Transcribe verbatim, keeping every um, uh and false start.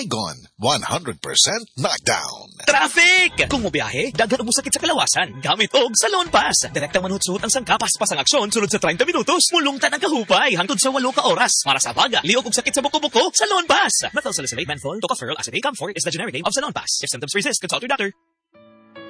Saigon, one hundred percent knockdown. Traffic! Kung mobiyahe, daghan mo sakit sa kalawasan. Gamit og Salon Pass. Direktang manhut-suhot ang sangkapas-pas ang aksyon sulod sa thirty minutos. Mulungtan ang kahupay hangtod sa eight ka oras. Para sa baga, liog og sakit sa buko-buko, Salon Pass. Methyl salicylate menthol, tocopherol acetate, Comfort is the generic name of Salon Pass. If symptoms persist, consult your doctor.